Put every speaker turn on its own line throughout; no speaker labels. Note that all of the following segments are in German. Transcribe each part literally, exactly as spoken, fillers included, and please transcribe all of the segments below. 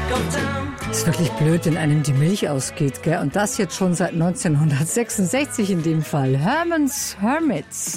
Ist wirklich blöd, wenn einem die Milch ausgeht, gell? Und das jetzt schon seit neunzehnhundertsechsundsechzig in dem Fall. Herman's Hermits.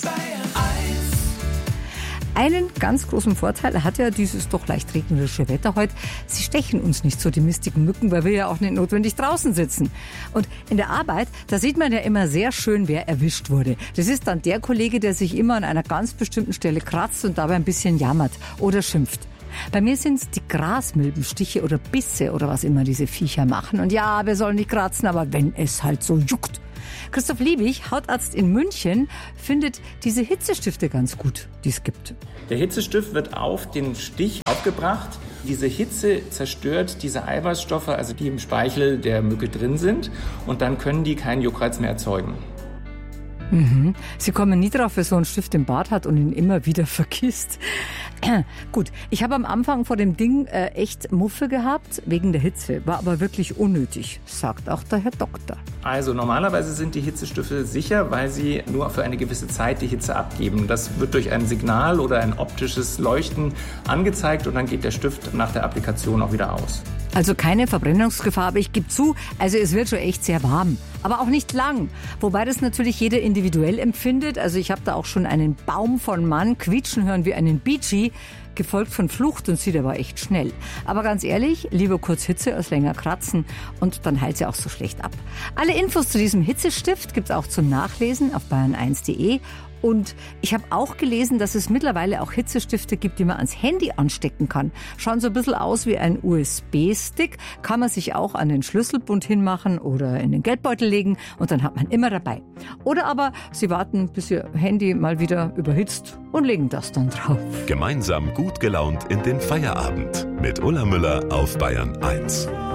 Einen ganz großen Vorteil hat ja dieses doch leicht regnerische Wetter heute. Sie stechen uns nicht so, die mistigen Mücken, weil wir ja auch nicht notwendig draußen sitzen. Und in der Arbeit, da sieht man ja immer sehr schön, wer erwischt wurde. Das ist dann der Kollege, der sich immer an einer ganz bestimmten Stelle kratzt und dabei ein bisschen jammert oder schimpft. Bei mir sind es die Grasmilbenstiche oder Bisse oder was immer diese Viecher machen. Und ja, wir sollen nicht kratzen, aber wenn es halt so juckt. Christoph Liebig, Hautarzt in München, findet diese Hitzestifte ganz gut, die es gibt.
Der Hitzestift wird auf den Stich aufgebracht. Diese Hitze zerstört diese Eiweißstoffe, also die im Speichel der Mücke drin sind. Und dann können die keinen Juckreiz mehr erzeugen.
Mhm. Sie kommen nie drauf, wer so einen Stift im Bad hat und ihn immer wieder vergisst. Gut, ich habe am Anfang vor dem Ding äh, echt Muffe gehabt, wegen der Hitze. War aber wirklich unnötig, sagt auch der Herr Doktor.
Also normalerweise sind die Hitzestifte sicher, weil sie nur für eine gewisse Zeit die Hitze abgeben. Das wird durch ein Signal oder ein optisches Leuchten angezeigt und dann geht der Stift nach der Applikation auch wieder aus.
Also keine Verbrennungsgefahr, aber ich gebe zu, also es wird schon echt sehr warm. Aber auch nicht lang. Wobei das natürlich jeder individuell empfindet. Also ich habe da auch schon einen Baum von Mann quietschen hören wie einen Beachy, gefolgt von Flucht und sieht aber echt schnell. Aber ganz ehrlich, lieber kurz Hitze als länger kratzen und dann heilt sie auch so schlecht ab. Alle Infos zu diesem Hitzestift gibt's auch zum Nachlesen auf bayern eins punkt de. Und ich habe auch gelesen, dass es mittlerweile auch Hitzestifte gibt, die man ans Handy anstecken kann. Schauen so ein bisschen aus wie ein U S B-Stick. Kann man sich auch an den Schlüsselbund hinmachen oder in den Geldbeutel legen und dann hat man immer dabei. Oder aber Sie warten, bis Ihr Handy mal wieder überhitzt und legen das dann drauf.
Gemeinsam gut gelaunt in den Feierabend mit Ulla Müller auf Bayern eins.